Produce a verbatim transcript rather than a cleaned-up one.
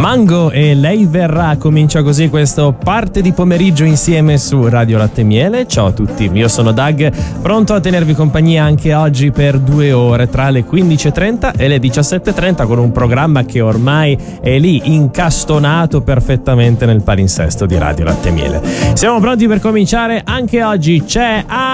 Mango e Lei verrà, comincia così questo parte di pomeriggio insieme su Radio Latte e Miele. Ciao a tutti, io sono Doug, pronto a tenervi compagnia anche oggi per due ore tra le quindici e trenta e le diciassette e trenta con un programma che ormai è lì incastonato perfettamente nel palinsesto di Radio Latte e Miele. Siamo pronti per cominciare, anche oggi c'è